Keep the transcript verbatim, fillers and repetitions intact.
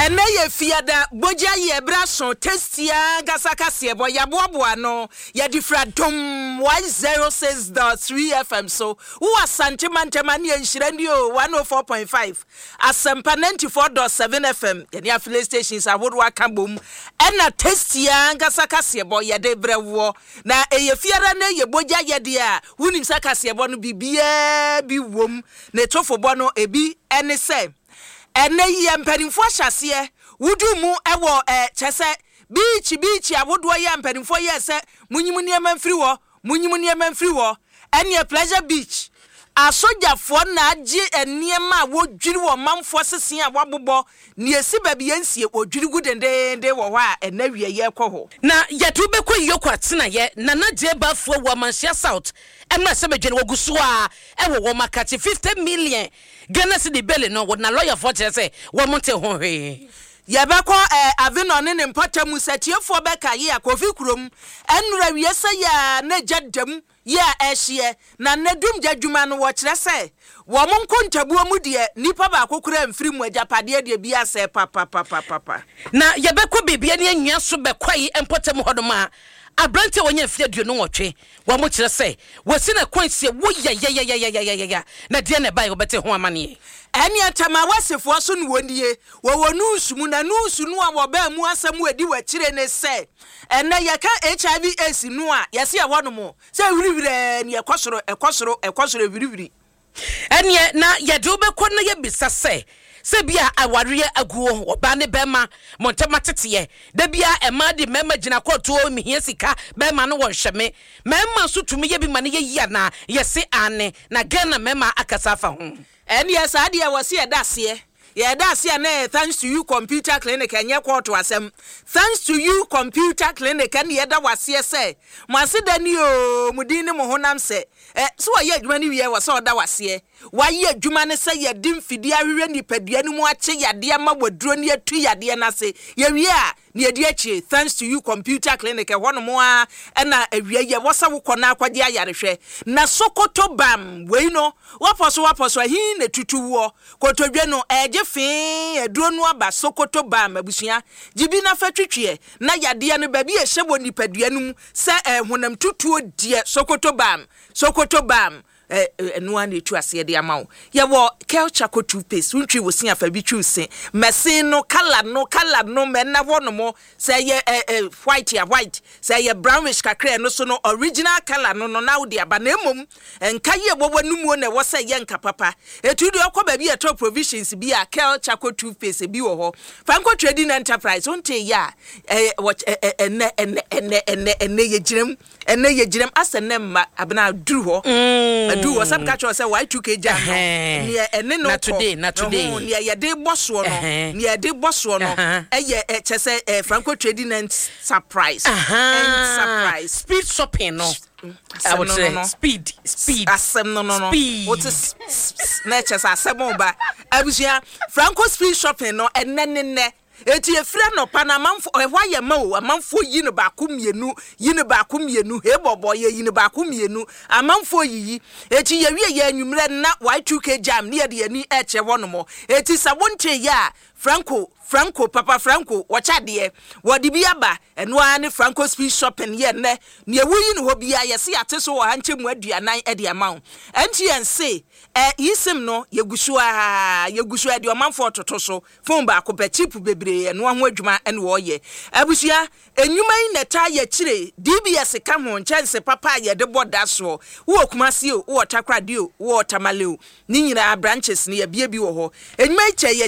ene ye fiada boja ye braso testia gasaka siebo ya boaboa no ya difra dom one oh six point three F M so wo asante mantema ne nhira ndio one oh four point five asempa ninety-four point seven F M ye ne affiliate stations awodo aka bom ena testia gasaka siebo ya de brewo na eye fiada na ye boja ye de a wunim saka siebo no bibia bi wom ne tofo no ebi ene se ene ye mpanimfo hyase wudu mu ewo eh chese beach beach awodo ye mpanimfo ye se munyimu niema mfiri wo munyimu niema mfiri wo ene pleasure beach asojafo na agi eniema wodwiri wo manfo sesen a wabobo ne esi babi yansie wodwiri gudendende wo ho a enawie ye kɔ na yetu be kɔ yokwatena ye na na je bafo wo manhia south emra se bedwene woguso a ewo wo makati fifty million Ghana cedi bele no na lawyer for say wo monte ho hwe yebeko eh avino ne ne mpatamu satiefo beka ye akofi kurom enura wiese ya na jadam ya ehye na nadum jadwuma no wo kire se wo mo nkontabuo mu de nipa ba akokura mfiri mu ajapade de bia se papa papa papa na yebeko bibia ne anwia so bekwai empatamu hodoma abrante wonye fiaduo no wotwe wo mo kire se wosi na kwansie wo ya ya ya ya ya ya na de na bai obete ho amane eni atama wasefo so no wonnie wo wonu nsumu na nusu no a wo ba mu asam adi wakire ne se ena yeka H I V AIDS no a yese ya wono mo se wiribire ne ekosoro ekosoro ekosoro wiribiri eni na yedo be ko na ye bisa se se bia aware aguo oba ne bema montema teteye da bia ema de mema gina koto mihia sika bema no wonhweme mema so tumi ye bi ma ne ye yia na yese ane na Ghana mema akasafa ho eni esa de wose ye dase ye dase na thanks to you computer clinic enye koto asem thanks to you computer clinic and ye da wase se mwase dani o mudin ne mo honam se eh so ye adwuma ni wie wase oda wase waye adwuma ne se ye dim fidi ahwehwe nipadua ni mu ache yade ama waduro ne atu yade na se ye wie a ne edi achi thanks to you computer clinic hono mo a na awie ye wasa wo kona akwade ayarehwe na Sokoto bam we no waposo waposo hi na tutuwo kotodwe no eje fin eduro no aba Sokoto bam abusua jibi na fatwetwe na yade no babi ehye nipadua no mu se honam tutuo die Sokoto bam Sokoto bam eh enu an etu ase de amawo ye wo culture ko toothpaste untwi wo sin afa bi twuse mesin no color no color no men na wono mo say ye eh white ya white say ye brownish kakra no so no original color no no na wo de aba na emom enka ye bobo numu na wo say ye nka papa etu de okọ ba bi eto provisions bi a culture ko toothpaste bi wo ho fanko trading enterprise onte ya eh enne enne enne enne enne ye girem enne ye girem asenne ma abna duru ho do WhatsApp catch us say Y two K jam ne ene no today na today ne ye de bosso no ne ye de bosso no eye chese Franco Trading and Surprise and Surprise speed shopping no I would say speed speed asem no no no what is na chese asem ba abusia Franco speed shopping no ene ne ne eti efra no panamanfo ehwa ye ma o amanfo yi ne ba komienu yi ne ba komienu he bobo ye yi ne ba komienu amanfo yi eti ye wie ye anwumre na Y two K jam ne ye de ani eche wonomo eti sabonche ya Franco Franco Papa Franco wachade wodi bi aba eno ani Franco speed shopping ye ne ne wuyi ne hobia ye se ateso wo hanche mu aduanan e de amawo enti en se eh yisim no yegusu a yegusu e de omanfo toto so phone ba ko pe chip bebre eno ho adwuma ene wo ye abusua enwuma yi neta ye kire D B S ka ho chance papa ye de boda so wo kumase o wo takrade o wo tamale o ni nyina branches ne ye bia bi wo ho enwuma yi che